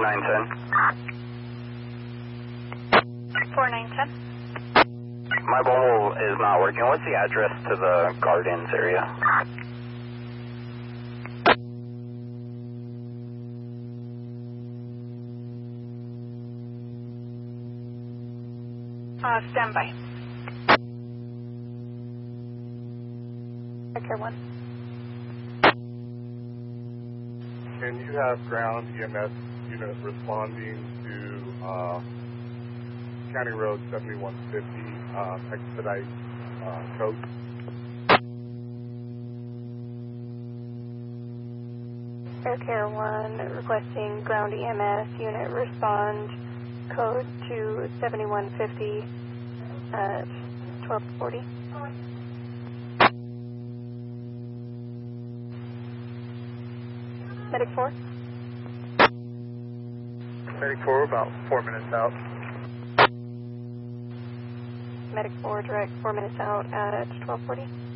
4910. 4910. My mobile is not working. What's the address to the Gardens area? Stand by. Sector 1. Can you have ground EMS unit responding to County Road 7150 expedite code? Aircare 1 requesting ground EMS unit respond code to 7150 at 1240. Medic 4? Medic 4, about 4 minutes out. Medic 4 direct 4 minutes out at 1240.